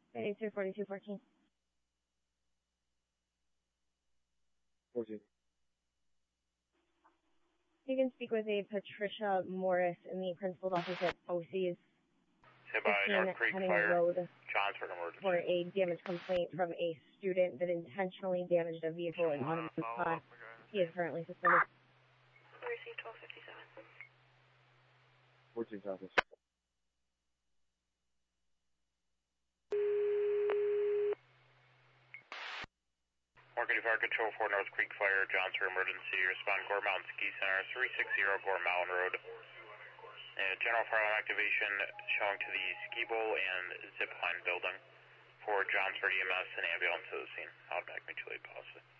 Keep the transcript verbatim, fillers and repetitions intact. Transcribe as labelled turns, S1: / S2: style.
S1: ninety-two forty-two fourteen.
S2: fourteen.
S1: You can speak with a Patricia Morris in the principal's office at O C's
S3: North Creek
S1: Henning
S3: Fire,
S1: Road
S3: Johnsford Emergency.
S1: for a damage complaint from a student that intentionally damaged a vehicle in Autumn class. He is currently suspended.
S4: We received twelve fifty-seven.
S2: fourteen office.
S3: Morgan Fire Control for North Creek Fire, Johnsford Emergency. Respond Gore Mountain Ski Center, three sixty Gore Mountain Road. And general fire alarm activation showing to the ski bowl and zip line building for Johnsford E M S and ambulance to the scene. I'll back mutually positive.